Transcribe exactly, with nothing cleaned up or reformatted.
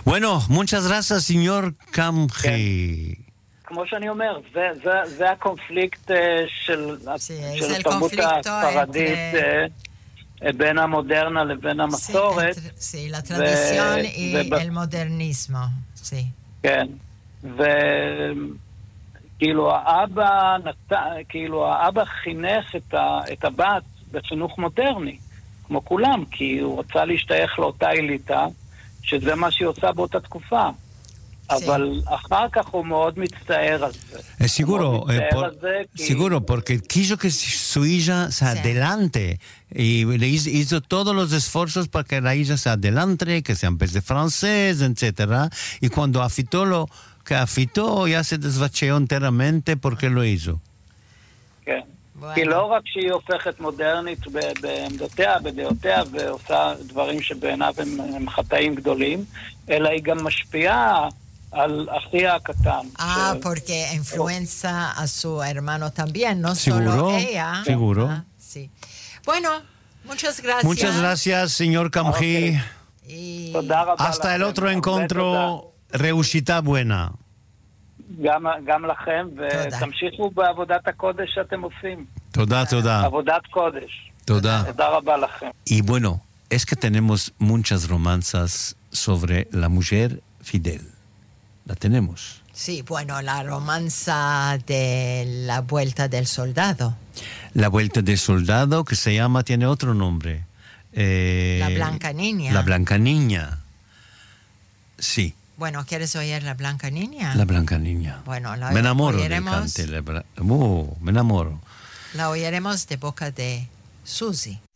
Bueno, muchas gracias, señor Kamji. כמו שאני אומר, זה, זה, זה הקונפליקט של, של התרבות הספרדית בין המודרנה לבין המסורת. Sí, la tradición y el modernismo, sí. כן, וכאילו האבא, כאילו האבא חינך את, ה, את הבת בחינוך מודרני, כמו כולם, כי הוא רוצה להשתייך לאותה אליטה, שזה מה שהיא עושה באותה תקופה. אבל אחר כך הוא מאוד מצטער על זה. Seguro, eh, por, seguro, porque quiso que su hija se adelante y le hizo, hizo todos los esfuerzos para que la hija se adelante, que se empiece francés, etcétera. Y cuando afitó lo que afitó, ya se desvacheó enteramente porque lo hizo. כן. כי לא רק שהיא הופכת מודרנית בעמדותיה, בדעותיה, ועושה דברים שבעיניו הם חטאים גדולים, אלא היא גם משפיעה al אחיה הקטן. Ah, porque influencia a su hermano también, no ¿Seguro? solo ella. Seguro. Ah, sí. Bueno, muchas gracias. Muchas gracias, señor Kamji. Y hasta el otro encuentro, Reushita buena. גם, גם לכם, ותמשיכו בעבודת הקודש שאתם עושים. תודה, תודה. עבודת קודש. תודה. תודה רבה לכם. Y bueno, es que tenemos muchas romanzas sobre la mujer fidel. La tenemos. Sí, bueno, la romanza de la vuelta del soldado. La vuelta del soldado, que se llama, tiene otro nombre. Eh, la Blanca Niña. La Blanca Niña. Sí. Bueno, ¿quieres oír la Blanca Niña? La Blanca Niña. Bueno, la me enamoro oiremos, del cante. Uh, me enamoro. La oiremos de boca de Susi.